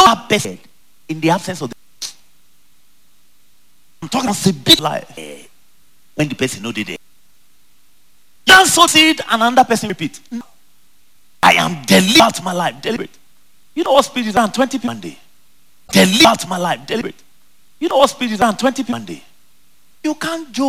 person in the absence of the. I'm talking about a big lie. When the person know the you sow seed and another person repeat. No. I am deliberate my life, deliberate. You know what speed is around 20 people a day. Deliberate my life, deliberate. You know what speed is around 20 people a day. You can't joke.